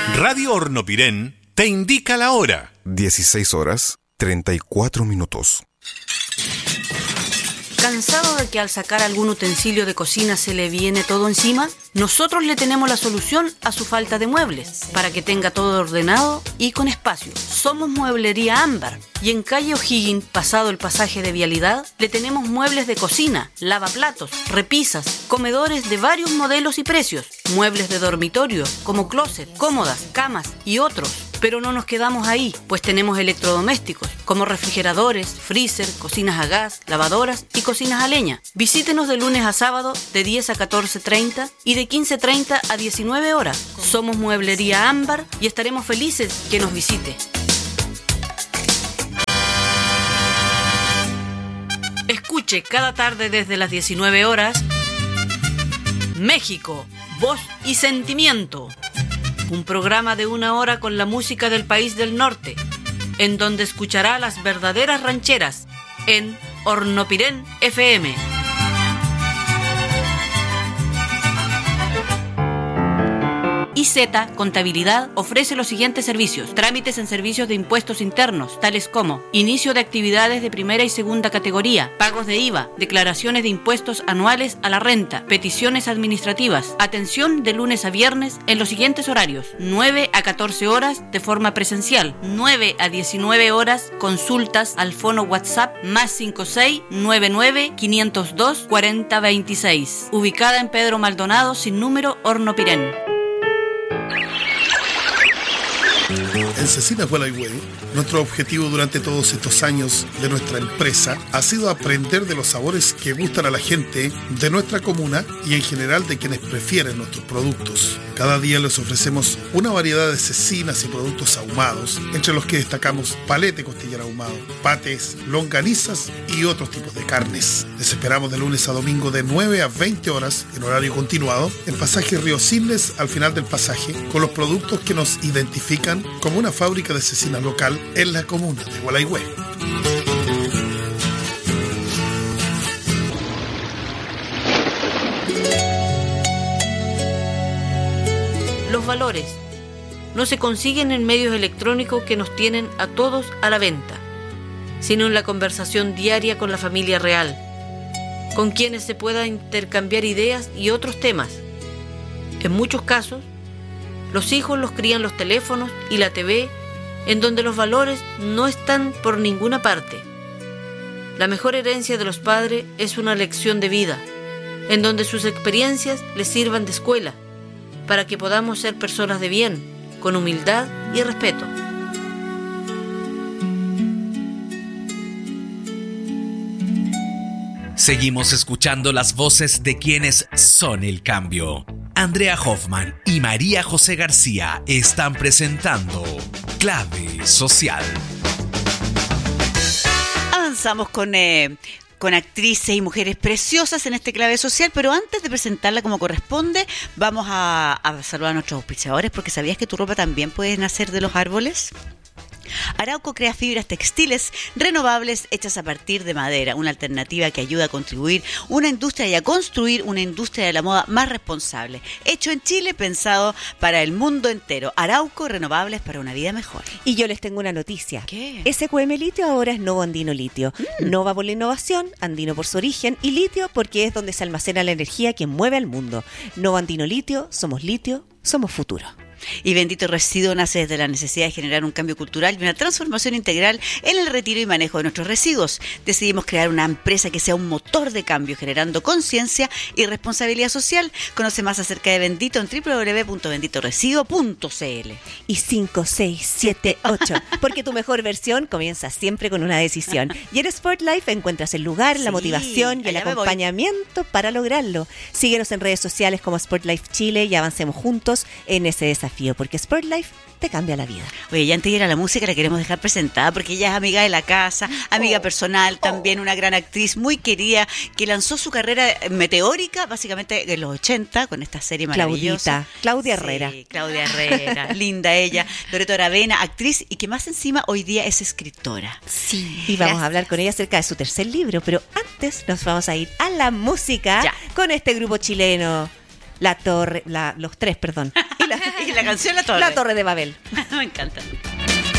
Radio Hornopirén te indica la hora. 16:34. ¿Cansado de que al sacar algún utensilio de cocina se le viene todo encima? Nosotros le tenemos la solución a su falta de muebles, para que tenga todo ordenado y con espacio. Somos Mueblería Ámbar y en calle O'Higgins, pasado el pasaje de Vialidad, le tenemos muebles de cocina, lavaplatos, repisas, comedores de varios modelos y precios, muebles de dormitorio como closet, cómodas, camas y otros. Pero no nos quedamos ahí, pues tenemos electrodomésticos como refrigeradores, freezer, cocinas a gas, lavadoras y cocinas a leña. Visítenos de lunes a sábado de 10 a 14:30 y de 15:30 a 19 horas. Somos Mueblería Ámbar y estaremos felices que nos visite. Escuche cada tarde desde las 19 horas México, Voz y Sentimiento. Un programa de 1 hora con la música del país del norte, en donde escuchará las verdaderas rancheras en Hornopirén FM. IZ Contabilidad ofrece los siguientes servicios: trámites en servicios de impuestos internos, tales como inicio de actividades de primera y segunda categoría, pagos de IVA, declaraciones de impuestos anuales a la renta, peticiones administrativas. Atención de lunes a viernes en los siguientes horarios: 9 a 14 horas de forma presencial, 9 a 19 horas consultas al fono WhatsApp +56 99 502 4026, ubicada en Pedro Maldonado sin número, Hornopirén. En Cecinas Gualeguay, nuestro objetivo durante todos estos años de nuestra empresa ha sido aprender de los sabores que gustan a la gente de nuestra comuna y en general de quienes prefieren nuestros productos. Cada día les ofrecemos una variedad de cecinas y productos ahumados, entre los que destacamos palete costillar ahumado, pates, longanizas y otros tipos de carnes. Les esperamos de lunes a domingo de 9 a 20 horas en horario continuado en pasaje Río Cisnes, al final del pasaje, con los productos que nos identifican como una fábrica de cecina local en la comuna de Gualeguay. Los valores no se consiguen en medios electrónicos que nos tienen a todos a la venta, sino en la conversación diaria con la familia real, con quienes se pueda intercambiar ideas y otros temas. En muchos casos, los hijos los crían los teléfonos y la TV, en donde los valores no están por ninguna parte. La mejor herencia de los padres es una lección de vida, en donde sus experiencias les sirvan de escuela, para que podamos ser personas de bien, con humildad y respeto. Seguimos escuchando las voces de quienes son el cambio. Andrea Hoffman y María José García están presentando Clave Social. Avanzamos con actrices y mujeres preciosas en este Clave Social, pero antes de presentarla como corresponde, vamos a saludar a nuestros auspiciadores, porque ¿sabías que tu ropa también puede nacer de los árboles? Arauco crea fibras textiles renovables hechas a partir de madera, una alternativa que ayuda a contribuir una industria y a construir una industria de la moda más responsable. Hecho en Chile, pensado para el mundo entero. Arauco, renovables para una vida mejor. Y yo les tengo una noticia. ¿Qué? SQM Litio ahora es Novo Andino Litio. Nova por la innovación, Andino por su origen y litio porque es donde se almacena la energía que mueve al mundo. Novo Andino Litio, somos futuro. Y Bendito Residuo nace desde la necesidad de generar un cambio cultural y una transformación integral en el retiro y manejo de nuestros residuos. Decidimos crear una empresa que sea un motor de cambio, generando conciencia y responsabilidad social. Conoce más acerca de Bendito en www.benditoresiduo.cl. Y 5, 6, 7, 8, porque tu mejor versión comienza siempre con una decisión. Y en Sport Life encuentras el lugar, la motivación y el acompañamiento para lograrlo. Síguenos en redes sociales como Sport Life Chile y avancemos juntos en ese desafío, porque Sport Life te cambia la vida. Oye, ya antes de ir a la música la queremos dejar presentada porque ella es amiga de la casa, amiga personal, también una gran actriz muy querida que lanzó su carrera meteórica básicamente en los 80 con esta serie maravillosa. Claudia Herrera. Sí, Claudia Herrera, linda ella. Loreto Aravena, actriz y que más encima hoy día es escritora. Sí. Y vamos a hablar con ella acerca de su tercer libro, pero antes nos vamos a ir a la música con este grupo chileno. Los tres, perdón. La canción La Torre. La Torre de Babel. Me encanta.